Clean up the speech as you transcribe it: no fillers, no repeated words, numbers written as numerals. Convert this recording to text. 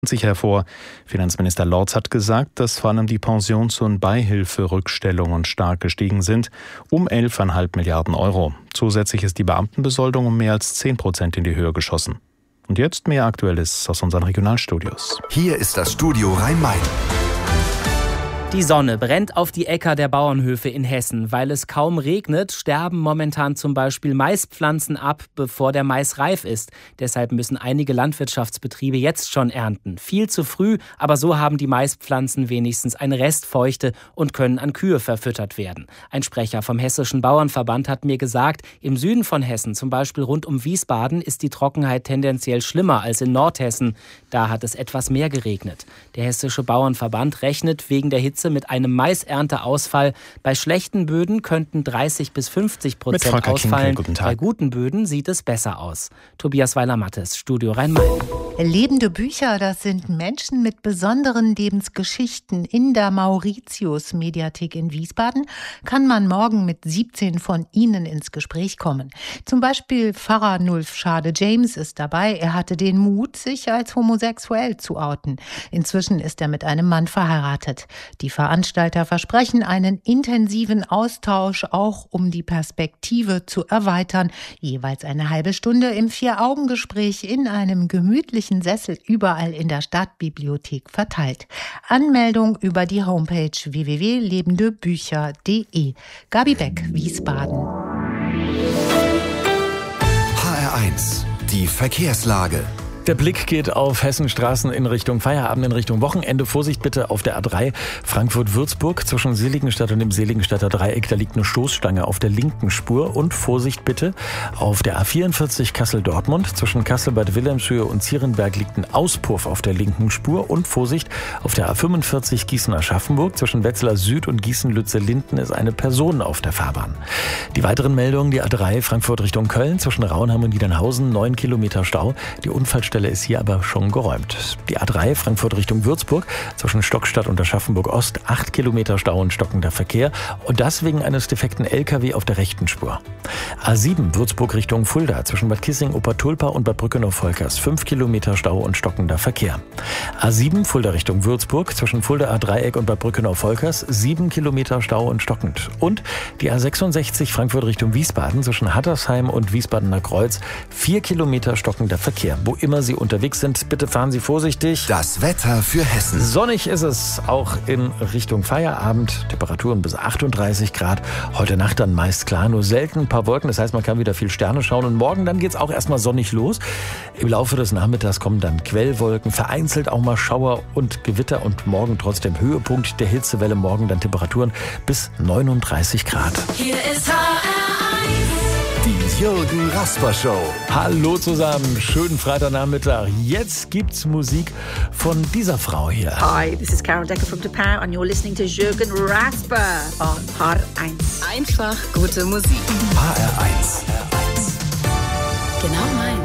sich hervor. Finanzminister Lorz hat gesagt, dass vor allem die Pensions- und Beihilferückstellungen stark gestiegen sind, um 11,5 Milliarden Euro. Zusätzlich ist die Beamtenbesoldung um mehr als 10% in die Höhe geschossen. Und jetzt mehr Aktuelles aus unseren Regionalstudios. Hier ist das Studio Rhein-Main. Die Sonne brennt auf die Äcker der Bauernhöfe in Hessen. Weil es kaum regnet, sterben momentan zum Beispiel Maispflanzen ab, bevor der Mais reif ist. Deshalb müssen einige Landwirtschaftsbetriebe jetzt schon ernten. Viel zu früh, aber so haben die Maispflanzen wenigstens eine Restfeuchte und können an Kühe verfüttert werden. Ein Sprecher vom Hessischen Bauernverband hat mir gesagt, im Süden von Hessen, zum Beispiel rund um Wiesbaden, ist die Trockenheit tendenziell schlimmer als in Nordhessen. Da hat es etwas mehr geregnet. Der Hessische Bauernverband rechnet wegen der Hitze mit einem Maisernteausfall. Bei schlechten Böden könnten 30-50% ausfallen. Bei guten Böden sieht es besser aus. Tobias Weiler-Mattes, Studio Rhein-Main. Lebende Bücher, das sind Menschen mit besonderen Lebensgeschichten. In der Mauritius-Mediathek in Wiesbaden kann man morgen mit 17 von ihnen ins Gespräch kommen. Zum Beispiel Pfarrer Nulf Schade-James ist dabei. Er hatte den Mut, sich als homosexuell zu outen. Inzwischen ist er mit einem Mann verheiratet. Die Veranstalter versprechen einen intensiven Austausch, auch um die Perspektive zu erweitern. Jeweils eine halbe Stunde im 4-Augen-Gespräch in einem gemütlichen Sessel überall in der Stadtbibliothek verteilt. Anmeldung über die Homepage www.lebendebücher.de. Gabi Beck, Wiesbaden. HR1, die Verkehrslage. Der Blick geht auf Hessenstraßen in Richtung Feierabend, in Richtung Wochenende. Vorsicht bitte auf der A3 Frankfurt-Würzburg zwischen Seligenstadt und dem Seligenstadter Dreieck. Da liegt eine Stoßstange auf der linken Spur. Und Vorsicht bitte auf der A44 Kassel-Dortmund. Zwischen Kassel-Bad Wilhelmshöhe und Zierenberg liegt ein Auspuff auf der linken Spur. Und Vorsicht auf der A45 Gießen-Aschaffenburg. Zwischen Wetzlar Süd und Gießen-Lütze-Linden ist eine Person auf der Fahrbahn. Die weiteren Meldungen, die A3 Frankfurt Richtung Köln zwischen Raunheim und Niedernhausen, 9 Kilometer Stau. Die Unfallstelle ist hier aber schon geräumt. Die A3 Frankfurt Richtung Würzburg zwischen Stockstadt und Aschaffenburg Ost, 8 Kilometer Stau und stockender Verkehr. Und das wegen eines defekten LKW auf der rechten Spur. A7 Würzburg Richtung Fulda zwischen Bad Kissing, Obertulpa und Bad Brückenau-Volkers, 5 Kilometer Stau und stockender Verkehr. A7 Fulda Richtung Würzburg zwischen Fuldaer Dreieck und Bad Brückenau-Volkers, 7 Kilometer Stau und stockend. Und die A66 Frankfurt Richtung Wiesbaden zwischen Hattersheim und Wiesbadener Kreuz, 4 Kilometer stockender Verkehr. Wo immer Sie unterwegs sind, bitte fahren Sie vorsichtig. Das Wetter für Hessen. Sonnig ist es auch in Richtung Feierabend. Temperaturen bis 38 Grad. Heute Nacht dann meist klar, nur selten ein paar Wolken. Das heißt, man kann wieder viel Sterne schauen. Und morgen dann geht es auch erstmal sonnig los. Im Laufe des Nachmittags kommen dann Quellwolken, vereinzelt auch mal Schauer und Gewitter. Und morgen trotzdem Höhepunkt der Hitzewelle. Morgen dann Temperaturen bis 39 Grad. Hier ist HR1. Die Jürgen Rasper Show. Hallo zusammen, schönen Freitagnachmittag. Jetzt gibt's Musik von dieser Frau hier. Hi, this is Carol Decker from Japan and you're listening to Jürgen Rasper on HR1. Einfach gute Musik. HR1. Genau mein.